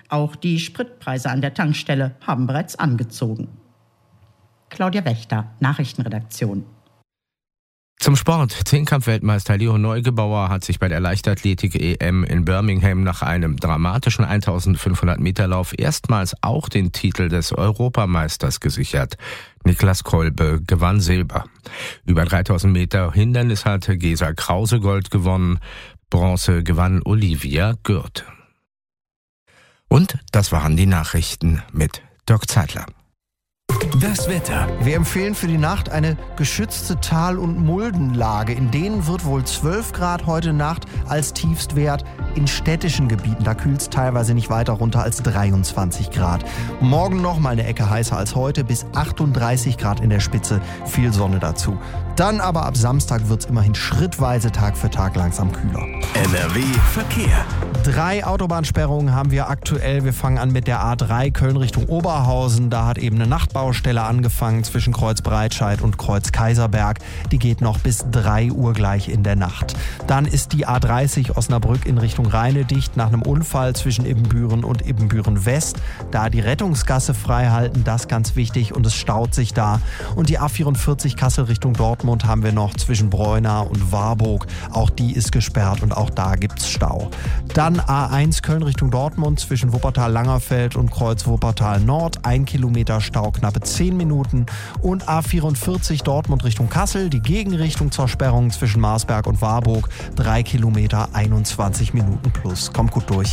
Auch die Spritpreise an der Tankstelle haben bereits angezogen. Claudia Wächter, Nachrichtenredaktion. Zum Sport. Zehnkampf-Weltmeister Leo Neugebauer hat sich bei der Leichtathletik-EM in Birmingham nach einem dramatischen 1500-Meter-Lauf erstmals auch den Titel des Europameisters gesichert. Niklas Kolbe gewann Silber. Über 3000 Meter Hindernis hatte Gesa Krause Gold gewonnen. Bronze gewann Olivia Gürt. Und das waren die Nachrichten mit Dirk Zeitler. Das Wetter. Wir empfehlen für die Nacht eine geschützte Tal- und Muldenlage. In denen wird wohl 12 Grad heute Nacht als Tiefstwert. In städtischen Gebieten, da kühlt es teilweise nicht weiter runter als 23 Grad. Morgen noch mal eine Ecke heißer als heute, bis 38 Grad in der Spitze. Viel Sonne dazu. Dann aber ab Samstag wird es immerhin schrittweise Tag für Tag langsam kühler. NRW Verkehr. 3 Autobahnsperrungen haben wir aktuell. Wir fangen an mit der A3 Köln Richtung Oberhausen. Da hat eben eine Nachtbaustelle angefangen zwischen Kreuz Breitscheid und Kreuz Kaiserberg. Die geht noch bis 3 Uhr gleich in der Nacht. Dann ist die A30 Osnabrück in Richtung Rheine dicht nach einem Unfall zwischen Ibbenbüren und Ibbenbüren West. Da die Rettungsgasse frei halten, das ganz wichtig, und es staut sich da. Und die A44 Kassel Richtung Dortmund haben wir noch zwischen Breuna und Warburg. Auch die ist gesperrt und auch da gibt's Stau. Dann A1 Köln Richtung Dortmund zwischen Wuppertal-Langerfeld und Kreuz Wuppertal Nord. 1 Kilometer Stau, knappe 10 Minuten. Und A44 Dortmund Richtung Kassel, die Gegenrichtung zur Sperrung zwischen Marsberg und Warburg. 3 Kilometer, 21 Minuten plus. Kommt gut durch.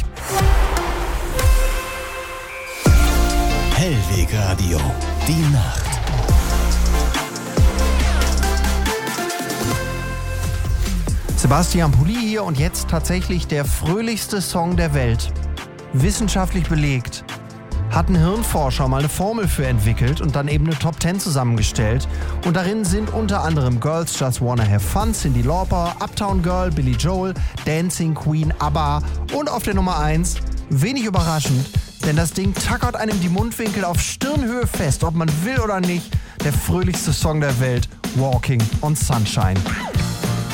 Hellweg Radio. Die Nacht. Sebastian Pulli hier und jetzt tatsächlich der fröhlichste Song der Welt. Wissenschaftlich belegt. Hat ein Hirnforscher mal eine Formel für entwickelt und dann eben eine Top 10 zusammengestellt. Und darin sind unter anderem Girls Just Wanna Have Fun, Cyndi Lauper, Uptown Girl, Billy Joel, Dancing Queen, ABBA und auf der Nummer 1, wenig überraschend, denn das Ding tackert einem die Mundwinkel auf Stirnhöhe fest, ob man will oder nicht, der fröhlichste Song der Welt, Walking on Sunshine.